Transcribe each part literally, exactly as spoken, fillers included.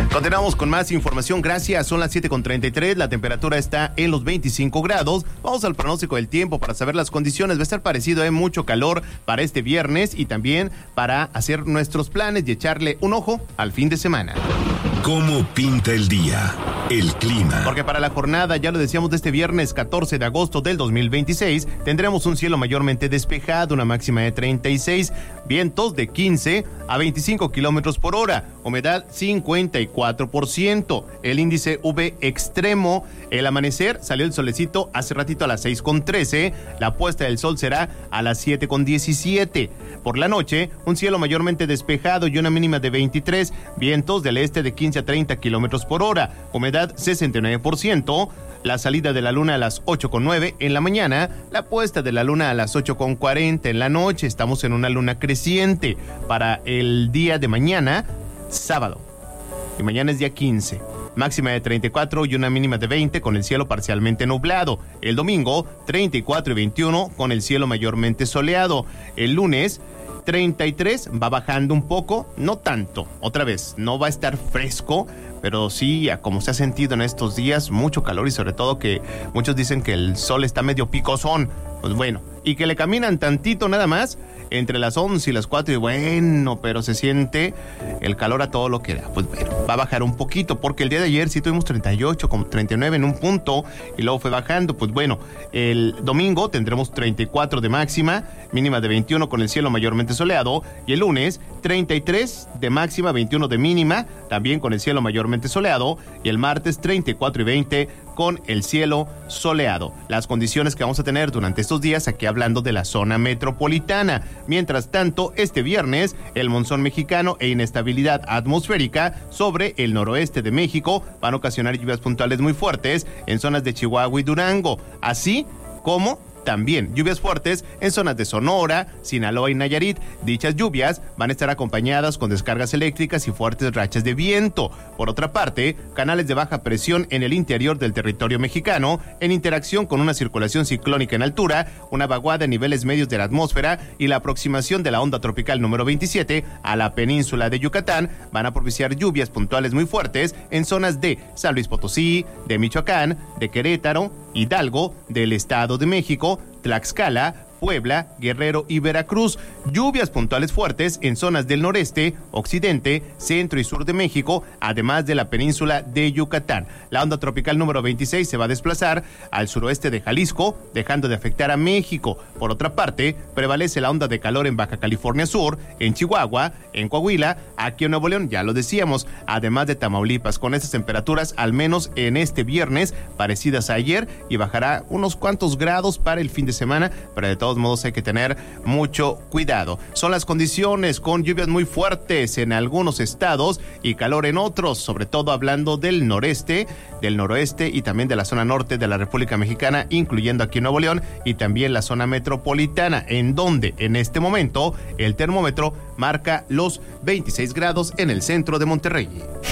Continuamos con más información, gracias, son las siete con treinta y tres, la temperatura está en los veinticinco grados, vamos al pronóstico del tiempo para saber las condiciones, va a estar parecido, hay mucho calor para este viernes y también para hacer nuestros planes y echarle un ojo al fin de semana. ¿Cómo pinta el día? El clima. Porque para la jornada, ya lo decíamos, de este viernes catorce de agosto del dos mil veintiséis, tendremos un cielo mayormente despejado, una máxima de treinta y seis, vientos de quince a veinticinco kilómetros por hora, humedad cincuenta y cuatro por ciento, el índice U V extremo, el amanecer salió el solecito hace ratito a las seis con trece, la puesta del sol será a las siete con diecisiete. Por la noche, un cielo mayormente despejado y una mínima de veintitrés, vientos del este de quince a treinta kilómetros por hora, humedad sesenta y nueve por ciento, la salida de la luna a las ocho con nueve en la mañana, la puesta de la luna a las ocho con cuarenta en la noche, estamos en una luna creciente. Para el día de mañana, sábado, y mañana es día quince, máxima de treinta y cuatro y una mínima de veinte con el cielo parcialmente nublado. El domingo, treinta y cuatro y veintiuno con el cielo mayormente soleado. El lunes, treinta y tres, va bajando un poco, no tanto, otra vez, no va a estar fresco, pero sí, como se ha sentido en estos días, mucho calor y sobre todo que muchos dicen que el sol está medio picosón, pues bueno, y que le caminan tantito nada más entre las once y las cuatro y bueno, pero se siente el calor a todo lo que da. Pues bueno, va a bajar un poquito porque el día de ayer sí tuvimos treinta y ocho, como treinta y nueve en un punto y luego fue bajando. Pues bueno, el domingo tendremos treinta y cuatro de máxima, mínima de veintiuno con el cielo mayormente soleado, y el lunes treinta y tres de máxima, veintiuno de mínima, también con el cielo mayormente soleado, y el martes treinta y cuatro y veinte con el cielo soleado. Las condiciones que vamos a tener durante estos días, aquí hablando de la zona metropolitana. Mientras tanto, este viernes, el monzón mexicano e inestabilidad atmosférica sobre el noroeste de México van a ocasionar lluvias puntuales muy fuertes en zonas de Chihuahua y Durango, así como también lluvias fuertes en zonas de Sonora, Sinaloa y Nayarit. Dichas lluvias van a estar acompañadas con descargas eléctricas y fuertes rachas de viento. Por otra parte, canales de baja presión en el interior del territorio mexicano, en interacción con una circulación ciclónica en altura, una vaguada en niveles medios de la atmósfera y la aproximación de la onda tropical número veintisiete a la península de Yucatán, van a propiciar lluvias puntuales muy fuertes en zonas de San Luis Potosí, de Michoacán, de Querétaro, Hidalgo, del Estado de México, Tlaxcala, Puebla, Guerrero y Veracruz. Lluvias puntuales fuertes en zonas del noreste, occidente, centro y sur de México, además de la península de Yucatán. La onda tropical número veintiséis se va a desplazar al suroeste de Jalisco, dejando de afectar a México. Por otra parte, prevalece la onda de calor en Baja California Sur, en Chihuahua, en Coahuila, aquí en Nuevo León, ya lo decíamos, además de Tamaulipas, con estas temperaturas, al menos en este viernes, parecidas a ayer, y bajará unos cuantos grados para el fin de semana, pero de todo De todos modos hay que tener mucho cuidado. Son las condiciones con lluvias muy fuertes en algunos estados y calor en otros, sobre todo hablando del noreste, del noroeste y también de la zona norte de la República Mexicana, incluyendo aquí en Nuevo León y también la zona metropolitana, en donde en este momento el termómetro marca los veintiséis grados en el centro de Monterrey.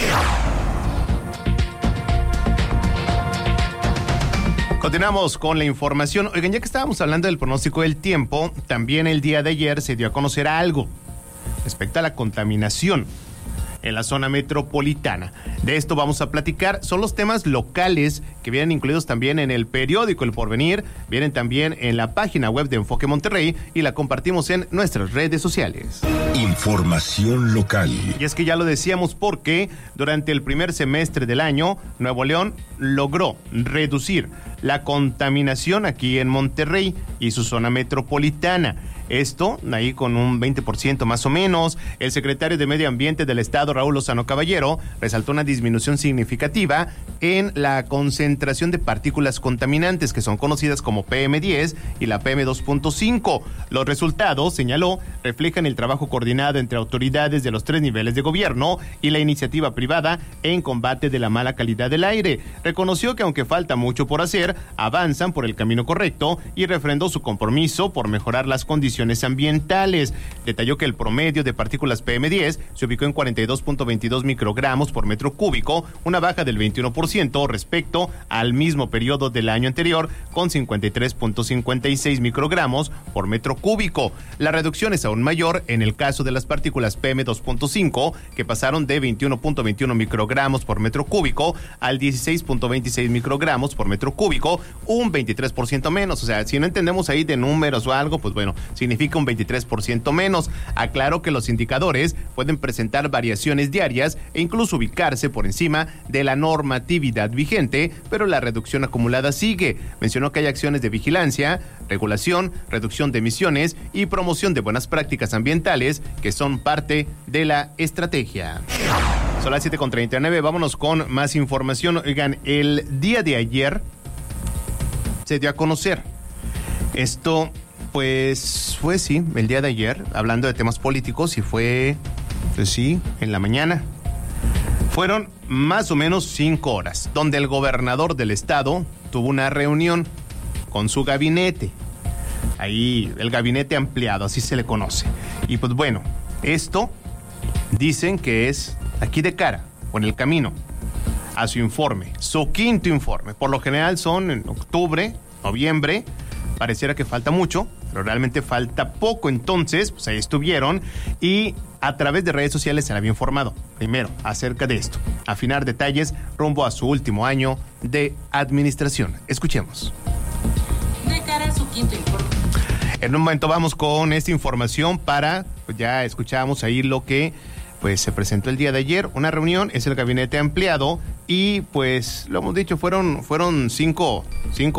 Continuamos con la información. Oigan, ya que estábamos hablando del pronóstico del tiempo, también el día de ayer se dio a conocer algo respecto a la contaminación en la zona metropolitana. De esto vamos a platicar. Son los temas locales que vienen incluidos también en el periódico El Porvenir, vienen también en la página web de Enfoque Monterrey y la compartimos en nuestras redes sociales. Información local. Y es que ya lo decíamos porque durante el primer semestre del año, Nuevo León logró reducir la contaminación aquí en Monterrey y su zona metropolitana. Esto, ahí con un veinte por ciento más o menos. El secretario de Medio Ambiente del Estado, Raúl Lozano Caballero, resaltó una disminución significativa en la concentración de partículas contaminantes que son conocidas como P M diez y la P M dos punto cinco. Los resultados, señaló, reflejan el trabajo coordinado entre autoridades de los tres niveles de gobierno y la iniciativa privada en combate de la mala calidad del aire. Reconoció que aunque falta mucho por hacer, avanzan por el camino correcto y refrendó su compromiso por mejorar las condiciones ambientales. Detalló que el promedio de partículas P M diez se ubicó en cuarenta y dos punto veintidós microgramos por metro cúbico, una baja del veintiuno por ciento respecto al mismo periodo del año anterior, con cincuenta y tres punto cincuenta y seis microgramos por metro cúbico. La reducción es aún mayor en el caso de las partículas P M dos punto cinco, que pasaron de veintiuno punto veintiuno microgramos por metro cúbico al dieciséis punto veintiséis microgramos por metro cúbico, un veintitrés por ciento menos. O sea, si no entendemos ahí de números o algo, pues bueno, significa un veintitrés por ciento menos. Aclaro que los indicadores pueden presentar variaciones diarias e incluso ubicarse por encima de la normatividad vigente, pero la reducción acumulada sigue. Mencionó que hay acciones de vigilancia, regulación, reducción de emisiones y promoción de buenas prácticas ambientales que son parte de la estrategia. Son las siete con treinta y nueve, vámonos con más información. Oigan, el día de ayer se dio a conocer esto, pues fue sí, el día de ayer, hablando de temas políticos, y fue, pues sí, en la mañana. Fueron más o menos cinco horas, donde el gobernador del estado tuvo una reunión con su gabinete. Ahí, el gabinete ampliado, así se le conoce. Y pues bueno, esto dicen que es aquí de cara, o en el camino, a su informe, su quinto informe. Por lo general son en octubre, noviembre, pareciera que falta mucho, pero realmente falta poco. Entonces, pues ahí estuvieron y a través de redes sociales se le había informado, primero, acerca de esto, afinar detalles rumbo a su último año de administración. Escuchemos. De cara a su quinto informe. En un momento vamos con esta información para, pues ya escuchamos ahí lo que pues se presentó el día de ayer, una reunión, es el gabinete ampliado y pues lo hemos dicho, fueron, fueron cinco, cinco